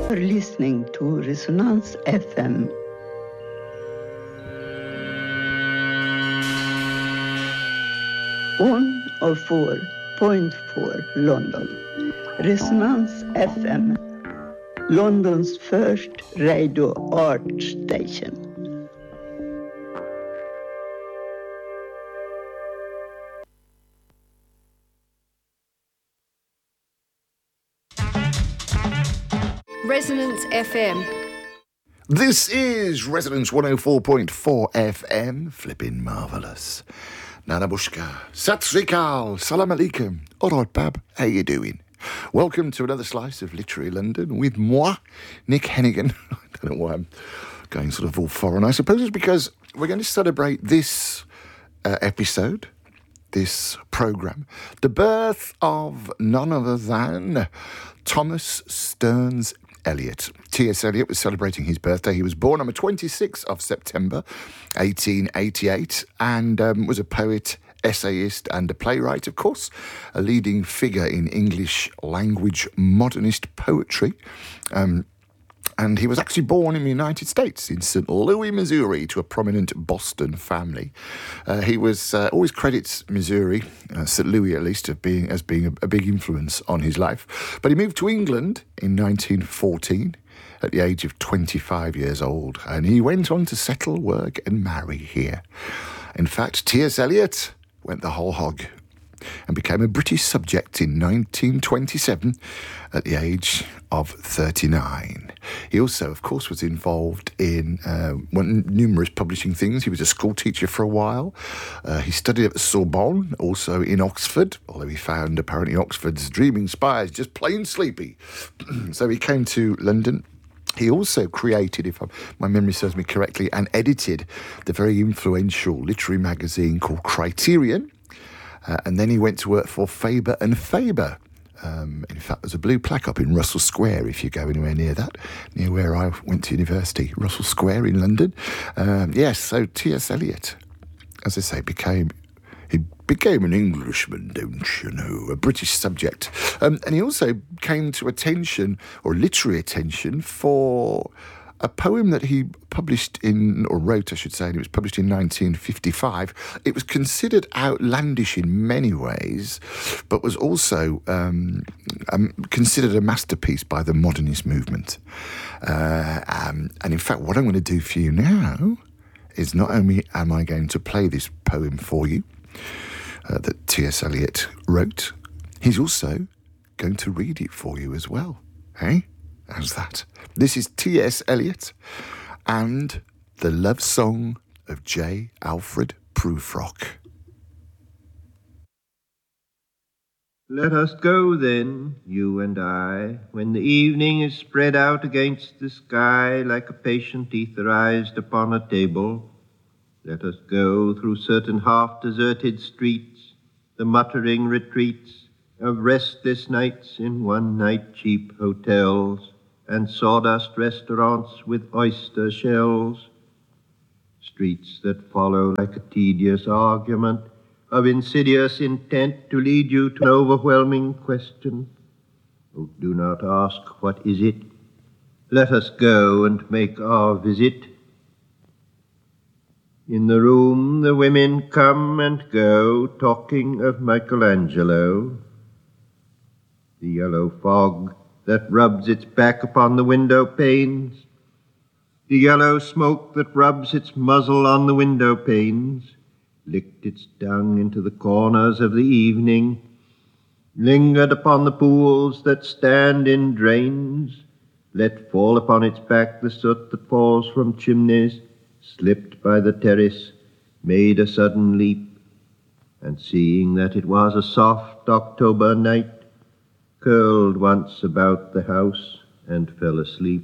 You're listening to Resonance FM. On or 4.4 London. Resonance FM. Londons first radio art station. Resonance FM. This is Resonance 104.4 FM. Flipping marvellous. Nanabushka. Sat Sri Akal. Salam alaikum. All right, Bab. How you doing? Welcome to another slice of Literary London with moi, Nick Hennigan. I don't know why I'm going sort of all foreign. I suppose it's because we're going to celebrate this episode, this programme, the birth of none other than Thomas Stearns Eliot. T.S. Eliot was celebrating his birthday. He was born on the 26th of September, 1888, and was a poet, essayist and a playwright, of course, a leading figure in English language modernist poetry. And he was actually born in the United States, in St. Louis, Missouri, to a prominent Boston family. He was always credits Missouri, St. Louis at least, as being a big influence on his life. But he moved to England in 1914 at the age of 25 years old, and he went on to settle, work and marry here. In fact, T.S. Eliot went the whole hog and became a British subject in 1927 at the age of 39. He also, of course, was involved in numerous publishing things. He was a school teacher for a while. He studied at the Sorbonne, also in Oxford, although he found apparently Oxford's dreaming spires just plain sleepy. So he came to London. He also created, if my memory serves me correctly, and edited the very influential literary magazine called Criterion. And then he went to work for Faber and Faber. In fact, there's a blue plaque up in Russell Square, if you go anywhere near that, near where I went to university, Russell Square in London. Yes, so T.S. Eliot, as I say, became an Englishman, don't you know, a British subject. And he also came to attention, or literary attention, for a poem that he published wrote, I should say, and it was published in 1955. It was considered outlandish in many ways, but was also considered a masterpiece by the modernist movement. And in fact, what I'm going to do for you now is not only am I going to play this poem for you that T.S. Eliot wrote, he's also going to read it for you as well. Hey? How's that? This is T.S. Eliot and the love song of J. Alfred Prufrock. Let us go then, you and I, when the evening is spread out against the sky like a patient etherized upon a table. Let us go through certain half-deserted streets, the muttering retreats of restless nights in one-night cheap hotels and sawdust restaurants with oyster shells, streets that follow like a tedious argument of insidious intent to lead you to an overwhelming question. Oh, do not ask, what is it? Let us go and make our visit. In the room the women come and go, talking of Michelangelo. The yellow fog that rubs its back upon the window panes, the yellow smoke that rubs its muzzle on the window panes, licked its dung into the corners of the evening, lingered upon the pools that stand in drains, let fall upon its back the soot that falls from chimneys, slipped by the terrace, made a sudden leap, and seeing that it was a soft October night, curled once about the house and fell asleep.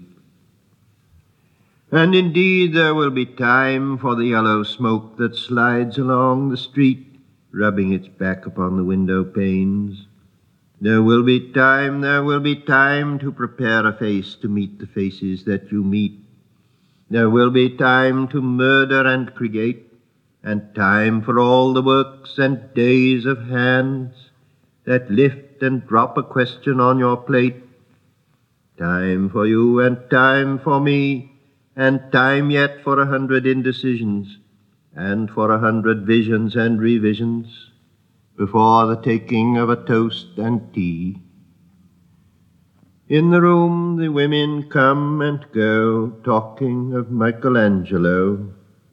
And indeed there will be time for the yellow smoke that slides along the street, rubbing its back upon the window panes. There will be time to prepare a face to meet the faces that you meet. There will be time to murder and create, and time for all the works and days of hands that lift and drop a question on your plate. Time for you and time for me, and time yet for 100 indecisions, and for 100 visions and revisions, before the taking of a toast and tea. In the room the women come and go, talking of Michelangelo.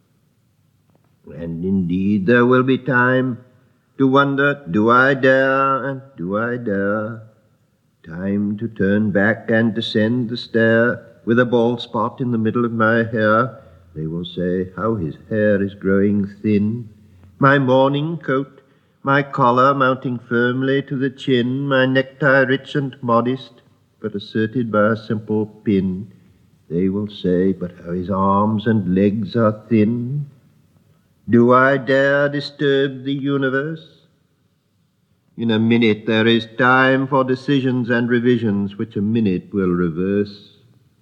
And indeed there will be time to wonder, do I dare and do I dare? Time to turn back and descend the stair with a bald spot in the middle of my hair. They will say, how his hair is growing thin. My morning coat, my collar mounting firmly to the chin, my necktie rich and modest, but asserted by a simple pin. They will say, but how his arms and legs are thin. Do I dare disturb the universe? In a minute there is time for decisions and revisions, which a minute will reverse.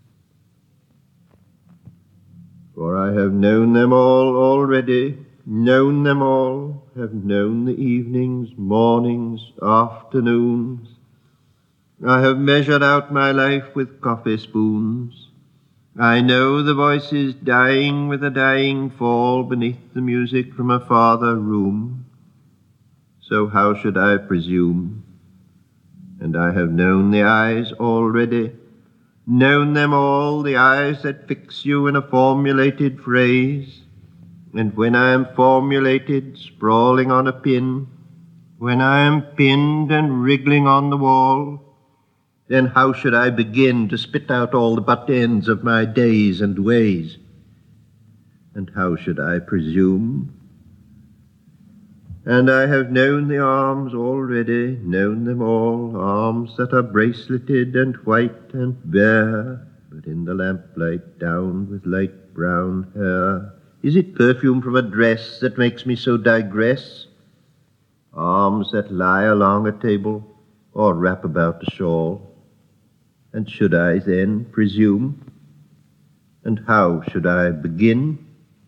For I have known them all already, known them all, have known the evenings, mornings, afternoons. I have measured out my life with coffee spoons. I know the voices dying with a dying fall beneath the music from a farther room. So how should I presume? And I have known the eyes already, known them all, the eyes that fix you in a formulated phrase. And when I am formulated, sprawling on a pin, when I am pinned and wriggling on the wall, then how should I begin to spit out all the butt ends of my days and ways? And how should I presume? And I have known the arms already, known them all, arms that are braceleted and white and bare, but in the lamplight down with light brown hair. Is it perfume from a dress that makes me so digress? Arms that lie along a table or wrap about a shawl. And should I then presume? And how should I begin?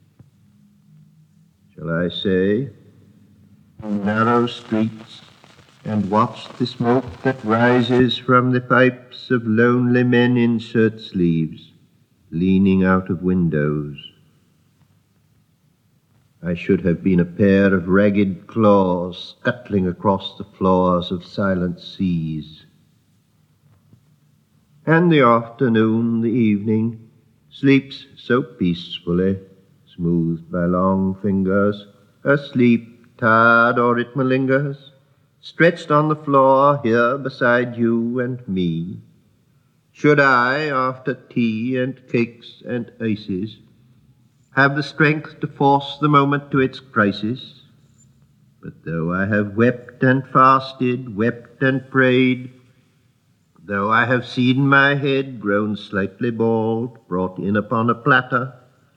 Shall I say, narrow streets, and watch the smoke that rises from the pipes of lonely men in shirt sleeves, leaning out of windows? I should have been a pair of ragged claws scuttling across the floors of silent seas. And the afternoon, the evening, sleeps so peacefully, smoothed by long fingers, asleep, tired, or it malingers, stretched on the floor here beside you and me. Should I, after tea and cakes and ices, have the strength to force the moment to its crisis? But though I have wept and fasted, wept and prayed, though I have seen my head grown slightly bald, brought in upon a platter,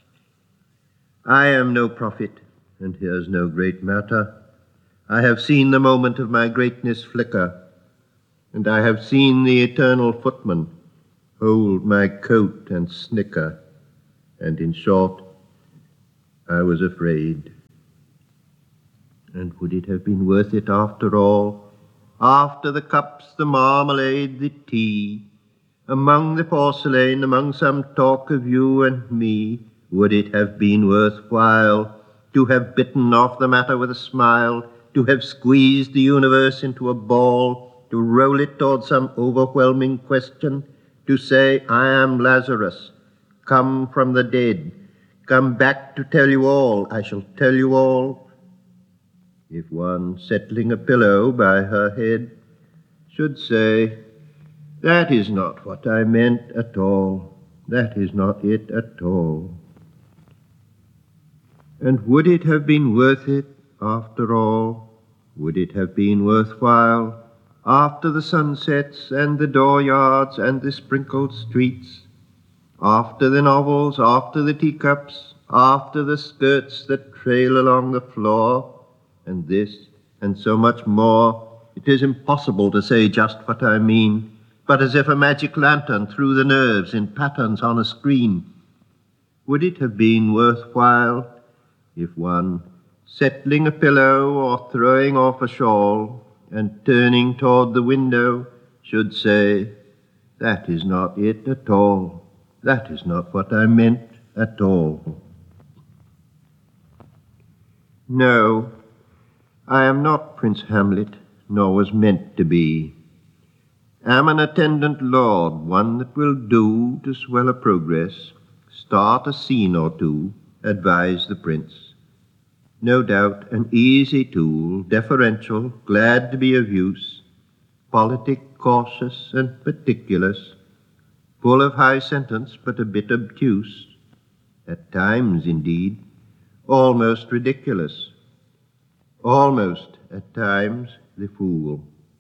I am no prophet, and here's no great matter. I have seen the moment of my greatness flicker, and I have seen the eternal footman hold my coat and snicker, and in short, I was afraid. And would it have been worth it after all? After the cups, the marmalade, the tea, among the porcelain, among some talk of you and me, would it have been worthwhile to have bitten off the matter with a smile, to have squeezed the universe into a ball, to roll it toward some overwhelming question, to say, I am Lazarus, come from the dead, come back to tell you all, I shall tell you all? If one, settling a pillow by her head, should say, that is not what I meant at all, that is not it at all. And would it have been worth it after all? Would it have been worthwhile after the sunsets and the dooryards and the sprinkled streets, after the novels, after the teacups, after the skirts that trail along the floor, and this, and so much more? It is impossible to say just what I mean, but as if a magic lantern threw the nerves in patterns on a screen. Would it have been worthwhile if one, settling a pillow or throwing off a shawl and turning toward the window, should say, That is not it at all. That is not what I meant at all. No, I am not Prince Hamlet, nor was meant to be. Am an attendant lord, one that will do to swell a progress, start a scene or two, advise the prince. No doubt an easy tool, deferential, glad to be of use, politic, cautious, and meticulous, full of high sentence, but a bit obtuse, at times, indeed, almost ridiculous, almost, at times, the fool.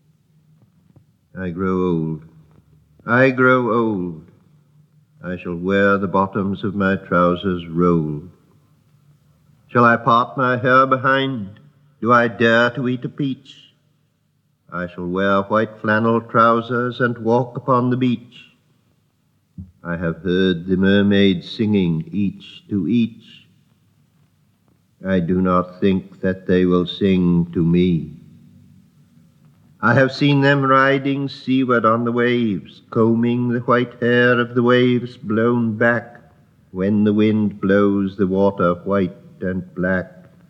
I grow old. I grow old. I shall wear the bottoms of my trousers rolled. Shall I part my hair behind? Do I dare to eat a peach? I shall wear white flannel trousers and walk upon the beach. I have heard the mermaids singing each to each. I do not think that they will sing to me. I have seen them riding seaward on the waves, combing the white hair of the waves blown back when the wind blows the water white and black.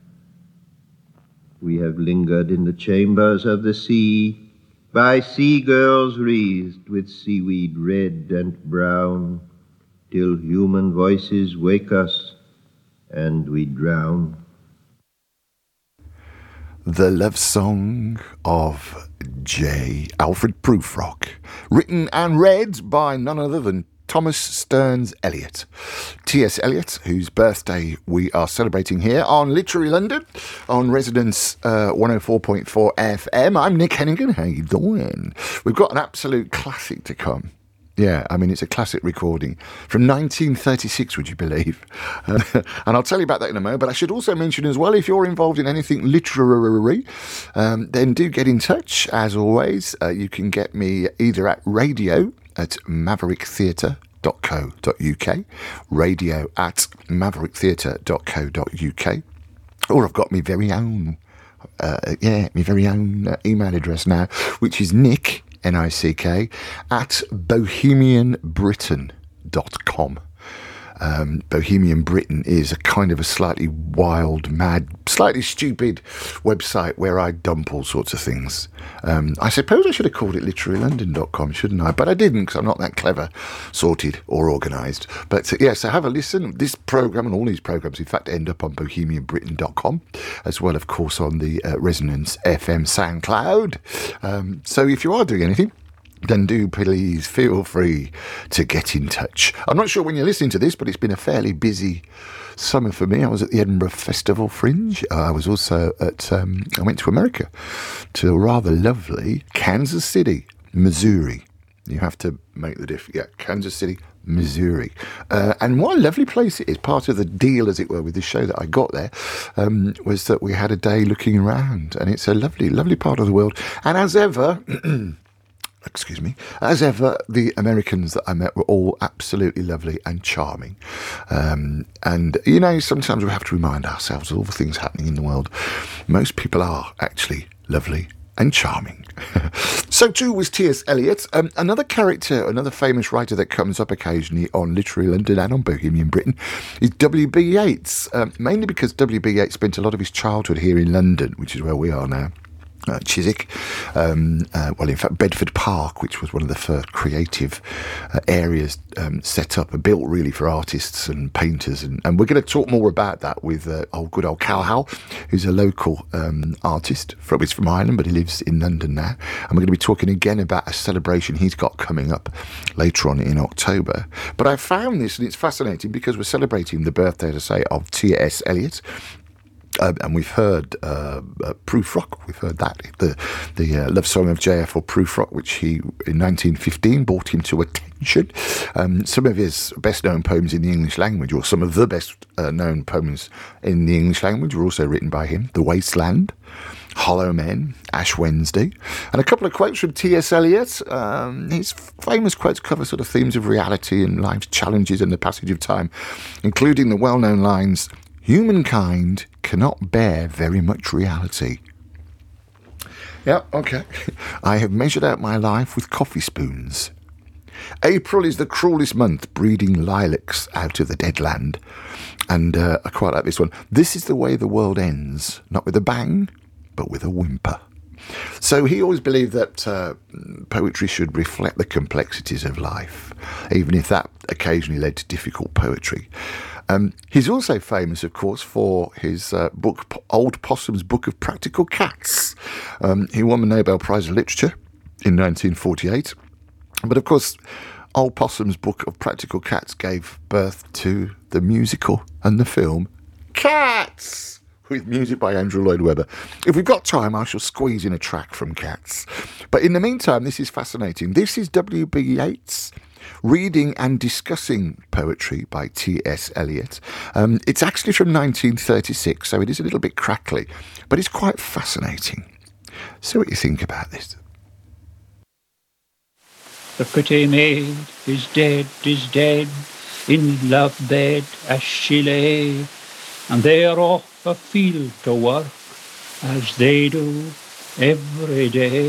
We have lingered in the chambers of the sea, by sea-girls wreathed with seaweed red and brown, till human voices wake us and we drown. The Love Song of J. Alfred Prufrock, written and read by none other than Thomas Stearns Eliot. T.S. Eliot, whose birthday we are celebrating here on Literary London, on Resonance 104.4 FM. I'm Nick Hennigan. How you doing? We've got an absolute classic to come. Yeah, I mean, it's a classic recording from 1936, would you believe? And I'll tell you about that in a moment. But I should also mention as well, if you're involved in anything literary, then do get in touch. As always, you can get me either at radio@mavericktheatre.co.uk, radio@mavericktheatre.co.uk, or I've got my very own, email address now, which is Nick, N-I-C-K, at bohemianbritain.com. Bohemian Britain is a kind of a slightly wild, mad, slightly stupid website where I dump all sorts of things. I suppose I should have called it literarylondon.com, shouldn't I? But I didn't, because I'm not that clever, sorted or organised. But so have a listen. This programme and all these programmes, in fact, end up on bohemianbritain.com, as well, of course, on the Resonance FM SoundCloud. So if you are doing anything, then do please feel free to get in touch. I'm not sure when you're listening to this, but it's been a fairly busy summer for me. I was at the Edinburgh Festival Fringe. I was also at, I went to America, to a rather lovely Kansas City, Missouri. You have to make the diff. Yeah, Kansas City, Missouri. And what a lovely place it is. Part of the deal, as it were, with the show that I got there was that we had a day looking around. And it's a lovely, lovely part of the world. And as ever... Excuse me. As ever, the Americans that I met were all absolutely lovely and charming. And, you know, sometimes we have to remind ourselves of all the things happening in the world. Most people are actually lovely and charming. So too was T.S. Eliot. Another character, another famous writer that comes up occasionally on Literary London and on Bohemian Britain is W.B. Yeats. Mainly because W.B. Yeats spent a lot of his childhood here in London, which is where we are now. Chiswick, in fact, Bedford Park, which was one of the first creative areas set up and built really for artists and painters. And we're going to talk more about that with good old Cal Howell, who's a local artist. He's from Ireland, but he lives in London now. And we're going to be talking again about a celebration he's got coming up later on in October. But I found this, and it's fascinating, because we're celebrating the birthday, as I say, of T.S. Eliot. And we've heard Prufrock, we've heard that, the love song of J.F. or Prufrock, which he, in 1915, brought him to attention. Some of his best-known poems in the English language, or some of the best-known poems in the English language, were also written by him. The Wasteland, Hollow Men, Ash Wednesday, and a couple of quotes from T.S. Eliot. His famous quotes cover sort of themes of reality and life's challenges and the passage of time, including the well-known lines, "Humankind cannot bear very much reality." Yeah, okay. "I have measured out my life with coffee spoons. April is the cruelest month, breeding lilacs out of the dead land. And I quite like this one. This is the way the world ends, not with a bang, but with a whimper. So he always believed that poetry should reflect the complexities of life, even if that occasionally led to difficult poetry. He's also famous, of course, for his book, Old Possum's Book of Practical Cats. He won the Nobel Prize in Literature in 1948. But, of course, Old Possum's Book of Practical Cats gave birth to the musical and the film Cats, with music by Andrew Lloyd Webber. If we've got time, I shall squeeze in a track from Cats. But in the meantime, this is fascinating. This is W.B. Yeats reading and discussing poetry by T.S. Eliot. It's actually from 1936, so it is a little bit crackly, but it's quite fascinating. So what do you think about this? The pretty maid is dead, in love bed as she lay, and they're off afield to work, as they do every day.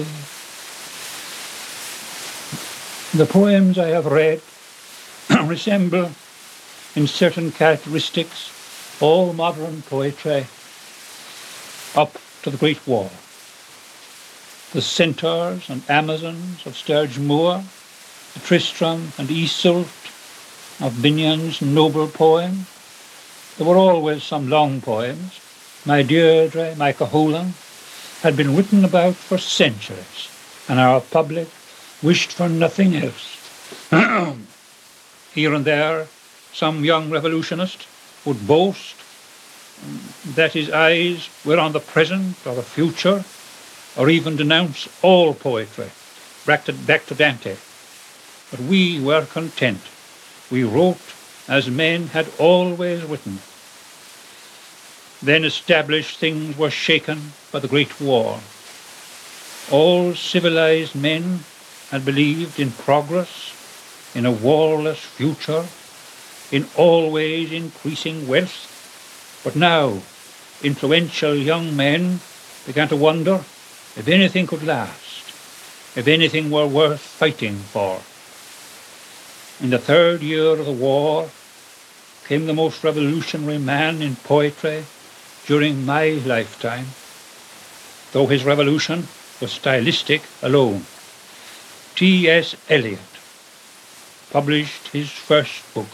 The poems I have read resemble, in certain characteristics, all modern poetry up to the Great War. The Centaurs and Amazons of Sturge Moor, the Tristram and Iseult of Binion's noble poem. There were always some long poems. My Deirdre, my Cuchulainn, had been written about for centuries, and our public wished for nothing else. Here and there, some young revolutionist would boast that his eyes were on the present or the future, or even denounce all poetry, back to Dante. But we were content. We wrote as men had always written. Then established things were shaken by the Great War. All civilized men had believed in progress, in a warless future, in always increasing wealth. But now, influential young men began to wonder if anything could last, if anything were worth fighting for. In the third year of the war came the most revolutionary man in poetry during my lifetime, though his revolution was stylistic alone. T.S. Eliot published his first book.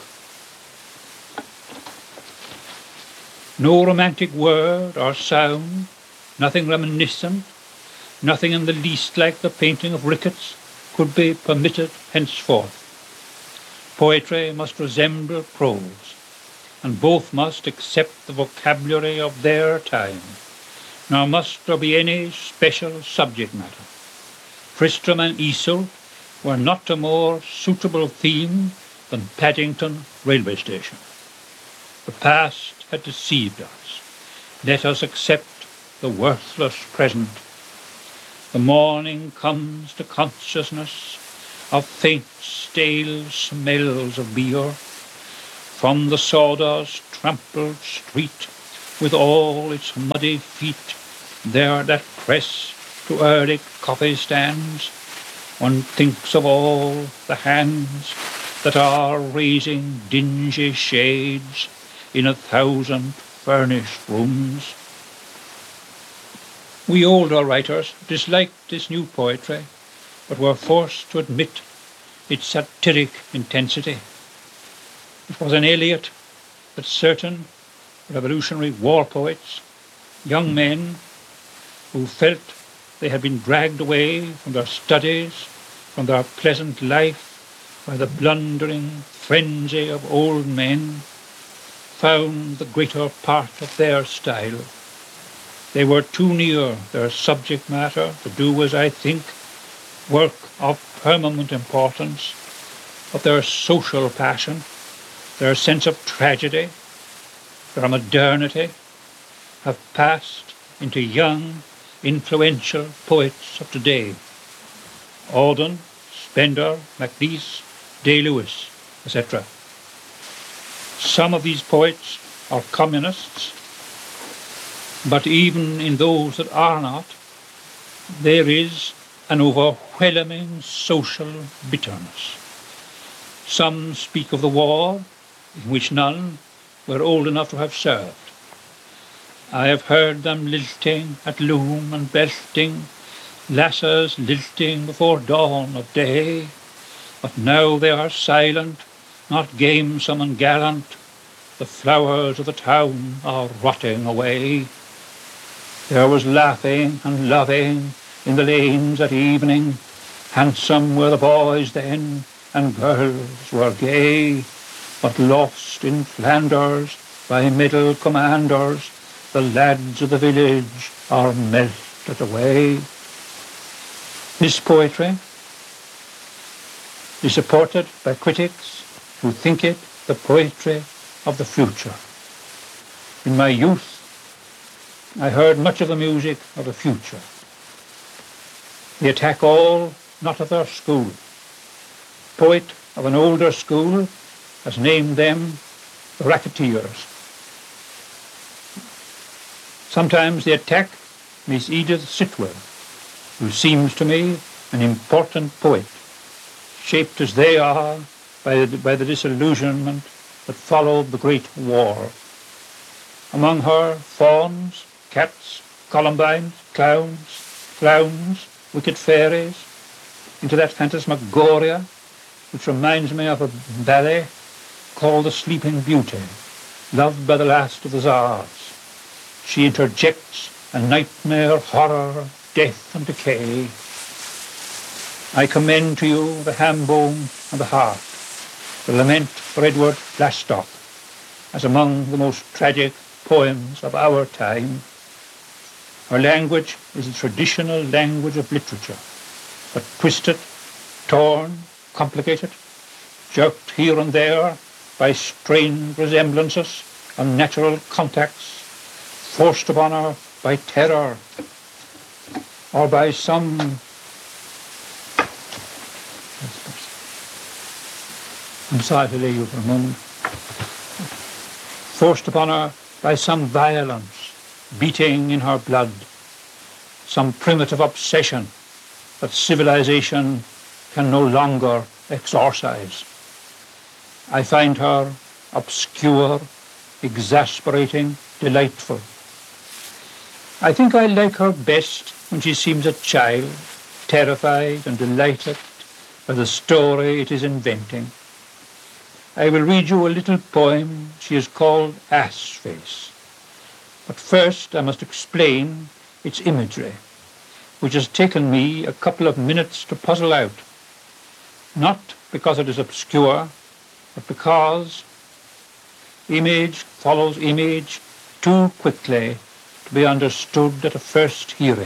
No romantic word or sound, nothing reminiscent, nothing in the least like the painting of Ricketts could be permitted henceforth. Poetry must resemble prose, and both must accept the vocabulary of their time, nor must there be any special subject matter. Tristram and Iseult were not a more suitable theme than Paddington railway station. The past had deceived us. Let us accept the worthless present. The morning comes to consciousness of faint, stale smells of beer, from the sawdust trampled street, with all its muddy feet, there that press to early coffee stands. One thinks of all the hands that are raising dingy shades in 1,000 furnished rooms. We older writers disliked this new poetry, but were forced to admit its satiric intensity. It was in Eliot that certain revolutionary war poets, young men who felt they had been dragged away from their studies, from their pleasant life, by the blundering frenzy of old men, found the greater part of their style. They were too near their subject matter to do, as I think, work of permanent importance, but their social passion, their sense of tragedy, their modernity, have passed into young, influential poets of today. Auden, Spender, Maclise, Day-Lewis, etc. Some of these poets are communists, but even in those that are not, there is an overwhelming social bitterness. Some speak of the war, in which none were old enough to have served. I have heard them lilting at loom and belting, lasses lilting before dawn of day, but now they are silent, not gamesome and gallant. The flowers of the town are rotting away. There was laughing and loving in the lanes at evening. Handsome were the boys then, and girls were gay. But lost in Flanders by middle commanders, the lads of the village are melted away. This poetry is supported by critics who think it the poetry of the future. In my youth, I heard much of the music of the future. They attack all not of their school. A poet of an older school has named them the racketeers. Sometimes they attack Miss Edith Sitwell, who seems to me an important poet, shaped as they are by the disillusionment that followed the Great War. Among her fawns, cats, columbines, clowns, wicked fairies, into that phantasmagoria which reminds me of a ballet called The Sleeping Beauty, loved by the last of the Tsars. She interjects a nightmare horror, death and decay. I commend to you the ham bone and the heart, the lament for Edward Blastock, as among the most tragic poems of our time. Her language is the traditional language of literature, but twisted, torn, complicated, jerked here and there by strained resemblances, unnatural contacts, forced upon her by terror, or by some I'm sorry to leave you for a moment. Forced upon her by some violence beating in her blood, some primitive obsession that civilization can no longer exorcise. I find her obscure, exasperating, delightful. I think I like her best when she seems a child, terrified and delighted by the story it is inventing. I will read you a little poem she has called Ass Face. But first I must explain its imagery, which has taken me a couple of minutes to puzzle out, not because it is obscure, but because image follows image too quickly to be understood at a first hearing.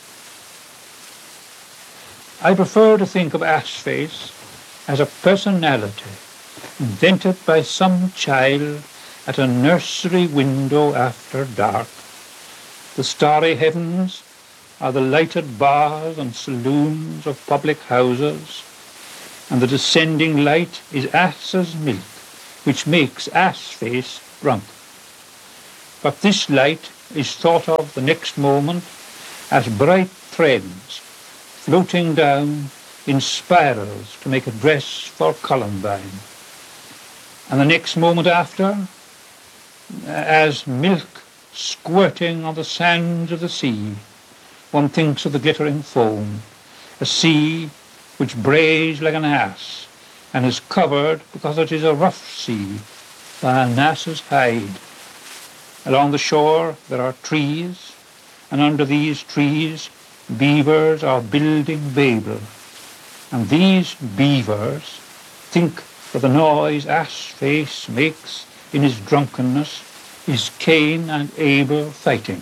I prefer to think of Ass Face as a personality invented by some child at a nursery window after dark. The starry heavens are the lighted bars and saloons of public houses, and the descending light is ass's milk, which makes Ass Face drunk. But this light is thought of the next moment as bright threads floating down in spirals to make a dress for Columbine. And the next moment after, as milk squirting on the sands of the sea, one thinks of the glittering foam, a sea which brays like an ass and is covered, because it is a rough sea, by an ass's hide. Along the shore there are trees, and under these trees beavers are building Babel. And these beavers think that the noise Ass Face makes in his drunkenness is Cain and Abel fighting.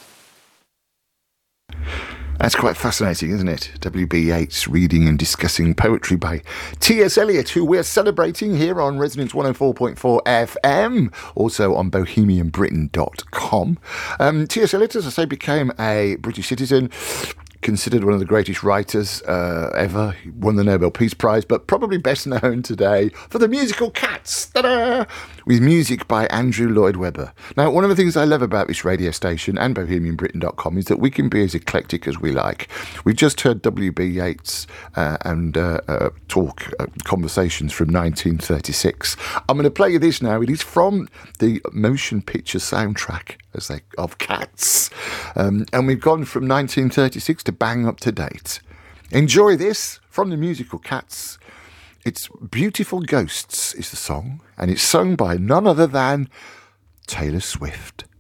That's quite fascinating, isn't it? W.B. Yeats reading and discussing poetry by T.S. Eliot, who we're celebrating here on Resonance 104.4 FM, also on bohemianbritain.com. T.S. Eliot, as I say, became a British citizen considered one of the greatest writers ever. He won the Nobel Peace Prize, but probably best known today for the musical Cats, ta-da! With music by Andrew Lloyd Webber. Now, one of the things I love about this radio station and BohemianBritain.com is that we can be as eclectic as we like. We've just heard W.B. Yeats and conversations from 1936. I'm going to play you this now. It is from the motion picture soundtrack of Cats. And we've gone from 1936 to bang up to date. Enjoy this from the musical Cats. It's Beautiful Ghosts is the song, and it's sung by none other than Taylor Swift.